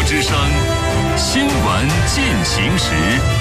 之声，新闻进行时。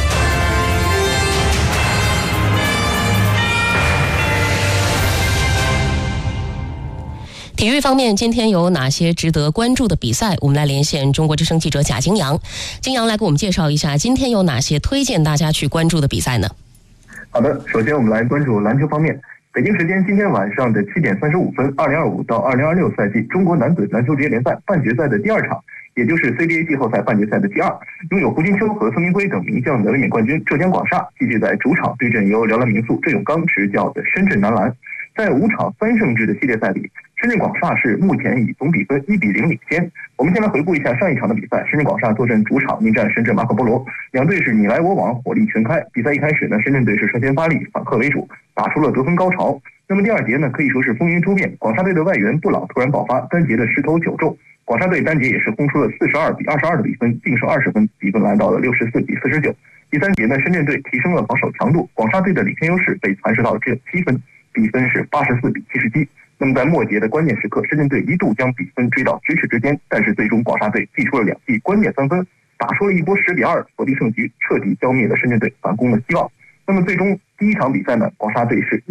体育方面，今天有哪些值得关注的比赛？我们来连线中国之声记者贾金阳。金阳来给我们介绍一下，今天有哪些推荐大家去关注的比赛呢？ 好的，首先我们来关注篮球方面。北京时间今天晚上的7点35分，2025到2026赛季中国男子篮球职业联赛半决赛的第二场，也就是 CBA 季后赛半决赛的第二，拥有胡金秋和孙铭徽等名将的卫冕冠军浙江广厦继续在主场对阵由辽篮民宿郑永刚执教的深圳男篮。在5场3胜制的系列赛里，深圳广厦是目前以总比分1-0领先。我们先来回顾一下上一场的比赛，深圳广厦坐镇主场迎战深圳马可波罗，两队是你来我往，火力全开。比赛一开始呢，深圳队是率先发力，反客为主，打出了得分高潮。那么第二节呢，可以说是风云突变，广厦队的外援布朗突然爆发，单节的10投9中，广厦队单节也是轰出了42-22的比分，净胜20分，比分来到了64-49。第三节呢，深圳队提升了防守强度，广厦队的领先优势被蚕食到只有7分，比分是84-77。那么在末节的关键时刻，深圳队一度将比分追到咫尺之间，但是最终广厦队祭出了2记关键3分，打出了一波10-2锁定胜局，彻底消灭了深圳队反攻的希望。那么最终第一场比赛呢，广厦队是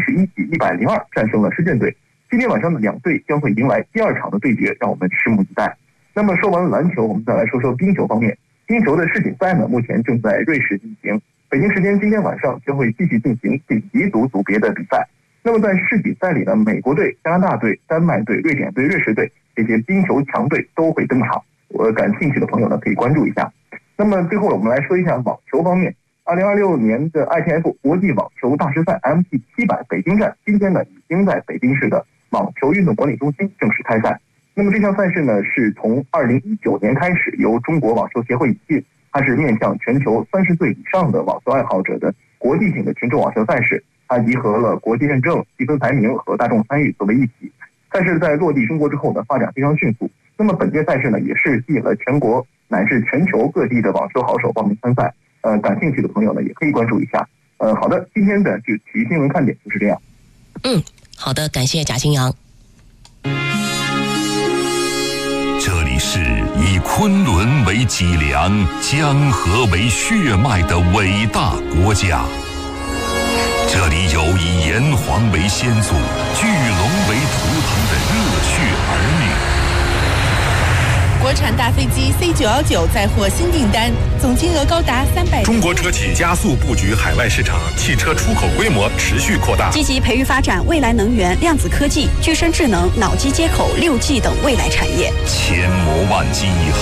111-102战胜了深圳队。今天晚上的两队将会迎来第二场的对决，让我们拭目以待。那么说完了篮球，我们再来说说冰球方面。冰球的世锦赛呢，目前正在瑞士进行。北京时间今天晚上将会继续进行顶级组组别的比赛。那么在世锦赛里呢，美国队、加拿大队、丹麦队、瑞典队、瑞士队这些冰球强队都会登场。感兴趣的朋友呢，可以关注一下。那么最后我们来说一下网球方面。2026年的 ITF 国际网球大师赛 MT700 北京站今天呢已经在北京市的网球运动管理中心正式开赛。那么这项赛事呢是从2019年开始由中国网球协会引进，它是面向全球30岁以上的网球爱好者的国际性的群众网球赛事，它集合了国际认证、积分排名和大众参与作为一体。赛事在落地中国之后呢，发展非常迅速。那么本届赛事呢也是吸引了全国乃至全球各地的网球好手报名参赛。感兴趣的朋友呢，也可以关注一下。好的，今天的体育新闻看点就是这样。 好的，感谢贾金阳。 这里是以昆仑为脊梁、江河为血脉的伟大国家。这里有以炎黄为先祖、巨龙为图腾的热血儿女。 国产大飞机 C919 再获新订单，总金额高达300。 中国车企加速布局海外市场，汽车出口规模持续扩大， 积极培育发展未来能源、量子科技、具身智能、脑机接口、6G 等未来产业。 千磨万击